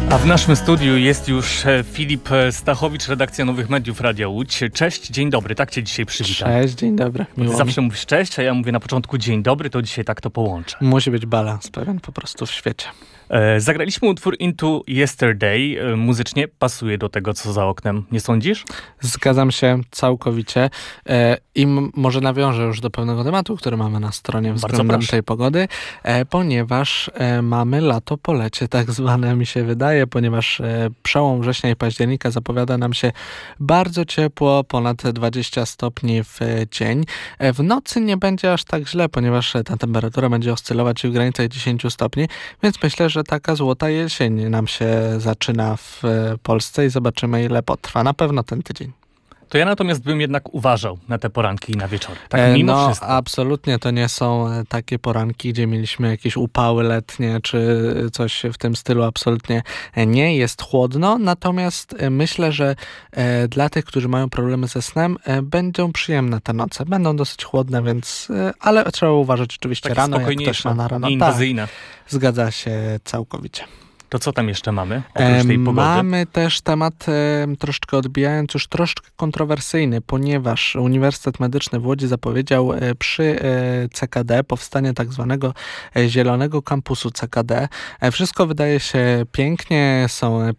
A w naszym studiu jest już Filip Stachowicz, redakcja Nowych Mediów Radia Łódź. Cześć, dzień dobry, tak cię dzisiaj przywitam. Cześć, dzień dobry, miło Ty mi. zawsze mówisz cześć, a ja mówię na początku dzień dobry, to dzisiaj tak to połączę. Musi być balans pewien po prostu w świecie. Zagraliśmy utwór Into Yesterday. Muzycznie pasuje do tego, co za oknem. Nie sądzisz? Zgadzam się całkowicie i może nawiążę już do pewnego tematu, który mamy na stronie względem tej pogody, ponieważ mamy lato po lecie, tak zwane mi się wydaje, ponieważ przełom września i października zapowiada nam się bardzo ciepło, ponad 20 stopni w dzień. W nocy nie będzie aż tak źle, ponieważ ta temperatura będzie oscylować w granicach 10 stopni, więc myślę, że taka złota jesień nam się zaczyna w Polsce i zobaczymy, ile potrwa. Na pewno ten tydzień. To ja natomiast bym jednak uważał na te poranki i na wieczory. Tak mimo wszystko. Absolutnie to nie są takie poranki, gdzie mieliśmy jakieś upały letnie, czy coś w tym stylu. Absolutnie nie. Jest chłodno, natomiast myślę, że dla tych, którzy mają problemy ze snem, będą przyjemne te noce. Będą dosyć chłodne, więc ale trzeba uważać oczywiście takie rano, jak ktoś ma na rano. Nieinwazyjne. Tak, zgadza się całkowicie. To co tam jeszcze mamy, oprócz tej pogody? Mamy też temat troszeczkę odbijając, już troszeczkę kontrowersyjny, ponieważ Uniwersytet Medyczny w Łodzi zapowiedział przy CKD powstanie tak zwanego zielonego kampusu CKD. Wszystko wydaje się pięknie, są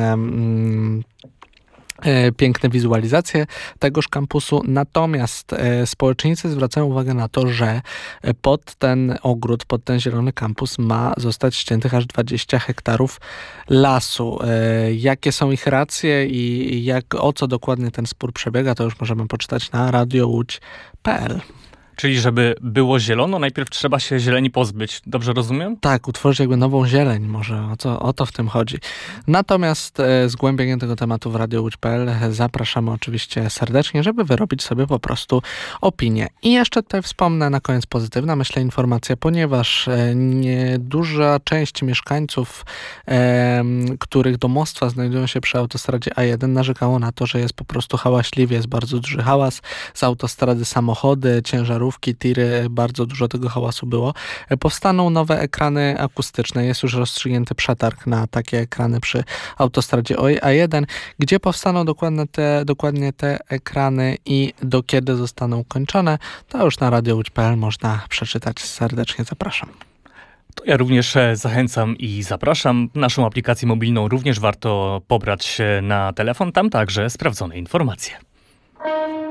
piękne wizualizacje tegoż kampusu, natomiast społecznicy zwracają uwagę na to, że pod ten ogród, pod ten zielony kampus ma zostać ściętych aż 20 hektarów lasu. Jakie są ich racje i o co dokładnie ten spór przebiega, to już możemy poczytać na radiołódź.pl. Czyli żeby było zielono, najpierw trzeba się zieleni pozbyć. Dobrze rozumiem? Tak, utworzyć jakby nową zieleń, może o to w tym chodzi. Natomiast zgłębienie tego tematu w radiołódź.pl zapraszamy oczywiście serdecznie, żeby wyrobić sobie po prostu opinię. I jeszcze tutaj wspomnę na koniec pozytywna, myślę, informacja, ponieważ duża część mieszkańców, których domostwa znajdują się przy autostradzie A1, narzekało na to, że jest po prostu hałaśliwie, jest bardzo duży hałas, z autostrady samochody, ciężarówki, tiry, bardzo dużo tego hałasu było. Powstaną nowe ekrany akustyczne. Jest już rozstrzygnięty przetarg na takie ekrany przy autostradzie A1, gdzie powstaną dokładnie te ekrany i do kiedy zostaną ukończone, to już na radiołódź.pl można przeczytać. Serdecznie zapraszam. To ja również zachęcam i zapraszam. Naszą aplikację mobilną również warto pobrać na telefon. Tam także sprawdzone informacje.